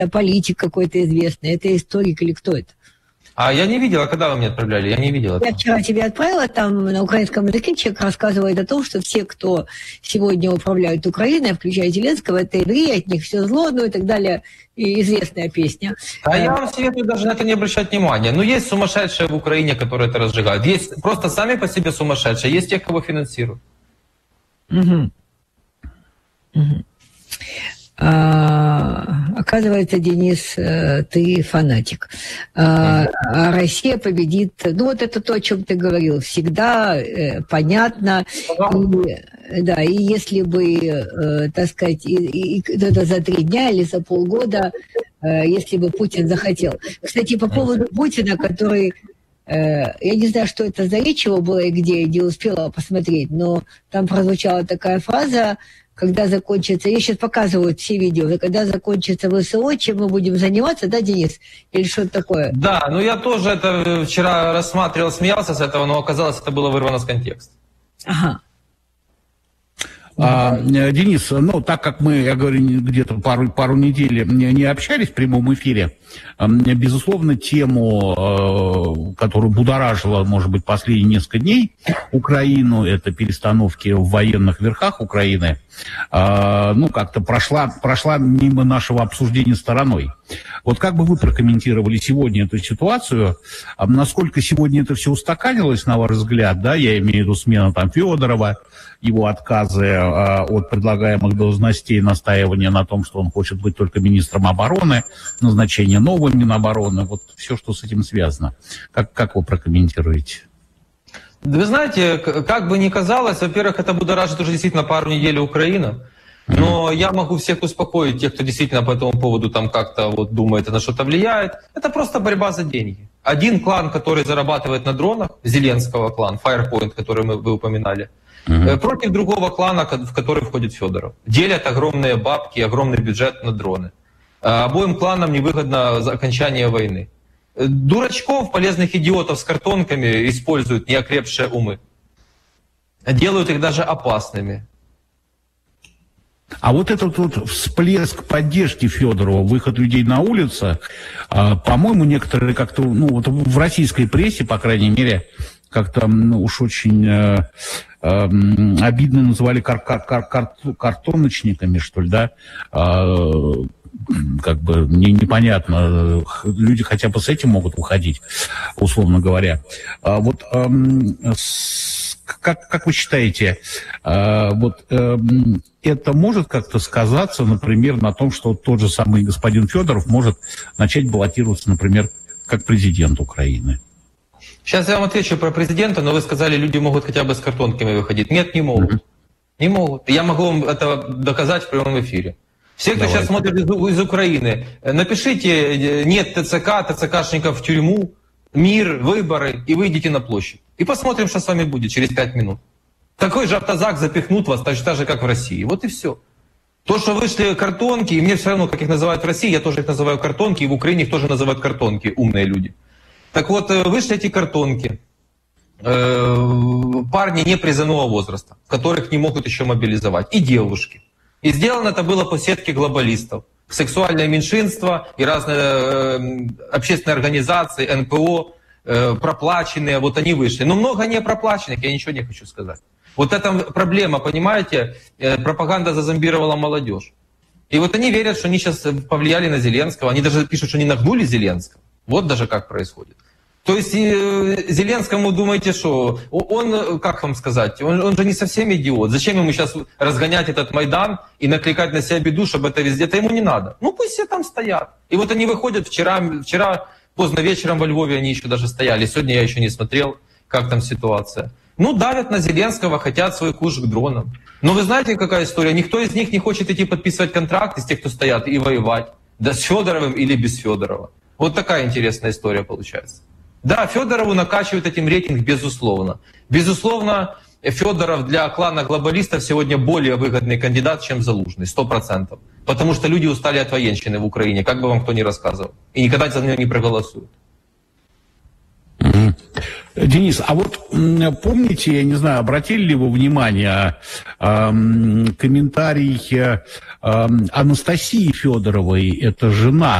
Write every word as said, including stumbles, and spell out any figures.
политик какой-то известный, это историк или кто это? А я не видела, когда вы мне отправляли, я не видела. Я вчера тебе отправила, там на украинском языке человек рассказывает о том, что все, кто сегодня управляют Украиной, включая Зеленского, это евреи, от них все зло, ну и так далее, и известная песня. А я вам советую даже на это не обращать внимания. Ну, есть сумасшедшие в Украине, которые это разжигают. Есть просто сами по себе сумасшедшие, есть те, кого финансируют. Угу. Угу. А, оказывается, Денис, ты фанатик. А, а Россия победит. Ну, вот это то, о чем ты говорил. Всегда э, понятно. И, да, и если бы, э, так сказать, и, и, и это за три дня или за полгода, э, если бы Путин захотел. Кстати, по поводу Путина, который... Э, я не знаю, что это за речь его была и где, я не успела посмотреть, но там прозвучала такая фраза: когда закончится, я сейчас показываю все видео, когда закончится ВСО, чем мы будем заниматься, да, Денис? Или что-то такое? Да, ну я тоже это вчера рассматривал, смеялся с этого, но оказалось, это было вырвано с контекста. Ага. А, Денис, ну, так как мы, я говорю, где-то пару, пару недель не, не общались в прямом эфире, безусловно, тему, которую будоражила, может быть, последние несколько дней Украину, это перестановки в военных верхах Украины, ну, как-то прошла, прошла мимо нашего обсуждения стороной. Вот как бы вы прокомментировали сегодня эту ситуацию? Насколько сегодня это все устаканилось, на ваш взгляд, да, я имею в виду смена там Федорова, его отказы э, от предлагаемых должностей, настаивание на том, что он хочет быть только министром обороны, назначение нового Минобороны, вот все, что с этим связано. Как, как вы прокомментируете? Вы знаете, как бы ни казалось, во-первых, это будоражит уже действительно пару недель Украина, но я могу всех успокоить, тех, кто действительно по этому поводу там как-то вот думает, на что-то влияет. Это просто борьба за деньги. Один клан, который зарабатывает на дронах, Зеленского клан, Firepoint, который мы, вы упоминали, Uh-huh. против другого клана, в который входит Федоров. Делят огромные бабки, огромный бюджет на дроны. Обоим кланам невыгодно окончание войны. Дурачков, полезных идиотов с картонками используют неокрепшие умы. Делают их даже опасными. А вот этот вот всплеск поддержки Федорова, выход людей на улицу, по-моему, некоторые как-то, ну вот в российской прессе, по крайней мере, как-то ну, уж очень э, э, обидно называли кар- кар- кар- кар- картоночниками, что ли, да? Э, как бы не, непонятно, люди хотя бы с этим могут уходить, условно говоря. А вот э, с, как, как вы считаете, э, вот э, это может как-то сказаться, например, на том, что тот же самый господин Федоров может начать баллотироваться, например, как президент Украины? Сейчас я вам отвечу про президента, но вы сказали, люди могут хотя бы с картонками выходить. Нет, не могут. Mm-hmm. Не могут. Я могу вам это доказать в прямом эфире. Все, кто Давайте. Сейчас смотрит из, из Украины, напишите «нет ТЦК, ТЦКшников в тюрьму», «мир», «выборы» и выйдите на площадь. И посмотрим, что с вами будет через пять минут. Такой же автозак запихнут вас, так, так же, как в России. Вот и все. То, что вышли картонки, и мне все равно, как их называют в России, я тоже их называю картонки, и в Украине их тоже называют картонки, умные люди. Так вот, вышли эти картонки, парни непризывного возраста, которых не могут еще мобилизовать, и девушки. И сделано это было по сетке глобалистов. Сексуальное меньшинство и разные общественные организации, эн пэ о, проплаченные, вот они вышли. Но много не проплаченных, я ничего не хочу сказать. Вот эта проблема, понимаете, пропаганда зазомбировала молодежь. И вот они верят, что они сейчас повлияли на Зеленского, они даже пишут, что они нагнули Зеленского. Вот даже как происходит. То есть Зеленскому, думаете, что он, как вам сказать, он, он же не совсем идиот. Зачем ему сейчас разгонять этот Майдан и накликать на себя беду, чтобы это везде? Это ему не надо. Ну пусть все там стоят. И вот они выходят вчера, вчера поздно вечером во Львове они еще даже стояли. Сегодня я еще не смотрел, как там ситуация. Ну давят на Зеленского, хотят свой куш к дронам. Но вы знаете, какая история? Никто из них не хочет идти подписывать контракт из тех, кто стоят, и воевать. Да с Федоровым или без Федорова. Вот такая интересная история получается. Да, Федорову накачивают этим рейтинг, безусловно. Безусловно, Федоров для клана глобалистов сегодня более выгодный кандидат, чем Залужный, сто процентов. Потому что люди устали от военщины в Украине, как бы вам кто ни рассказывал. И никогда за нее не проголосуют. Mm-hmm. Денис, а вот помните, я не знаю, обратили ли вы внимание, комментарий Анастасии Федоровой, это жена